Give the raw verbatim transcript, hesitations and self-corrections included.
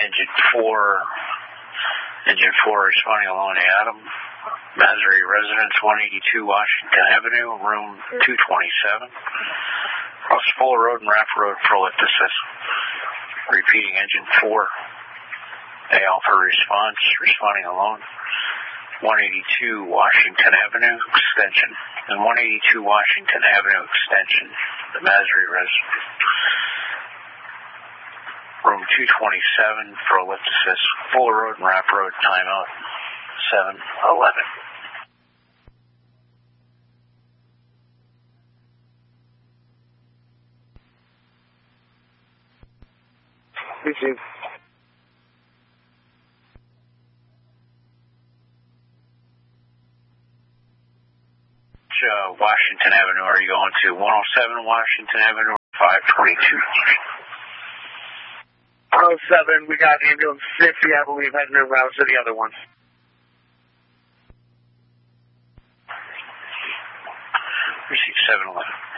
Engine four, Engine four responding alone to Adam. Massery Residence, one eighty-two Washington Avenue, room two twenty-seven. Cross Fuller Road and Raft Road for ellipsis. Repeating Engine four. A Alpha response, responding alone. one eighty-two Washington Avenue, extension. And one eighty-two Washington Avenue, extension. The Massery Residence. Room two twenty-seven for ellipsis. Fuller Road and Raft Road, timeout seven eleven. Receive. Uh, Washington Avenue, are you going to one oh seven Washington Avenue or five twenty-two? one oh seven, we got ambulance fifty, I believe, heading en route to the other one. Receive seven eleven.